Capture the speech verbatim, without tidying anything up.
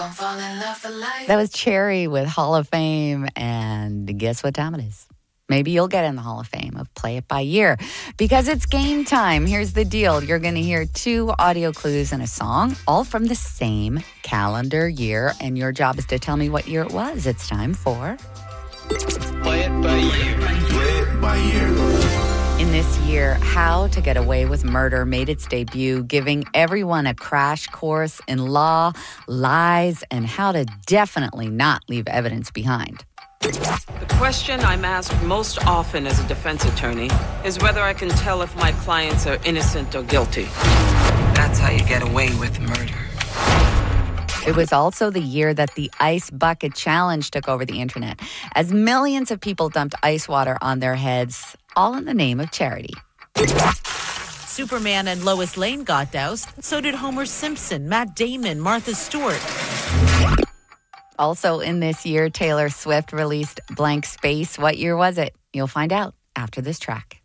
That was Cherry with Hall of Fame. And guess what time it is? Maybe you'll get in the Hall of Fame of Play It By Year because it's game time. Here's the deal. You're going to hear two audio clues and a song, all from the same calendar year. And your job is to tell me what year it was. It's time for Play It By Year. Play It By Year. In this year, How to Get Away with Murder made its debut, giving everyone a crash course in law, lies, and how to definitely not leave evidence behind. The question I'm asked most often as a defense attorney is whether I can tell if my clients are innocent or guilty. That's how you get away with murder. It was also the year that the Ice Bucket Challenge took over the internet, as millions of people dumped ice water on their heads, all in the name of charity. Superman and Lois Lane got doused. So did Homer Simpson, Matt Damon, Martha Stewart. Also in this year, Taylor Swift released Blank Space. What year was it? You'll find out after this track.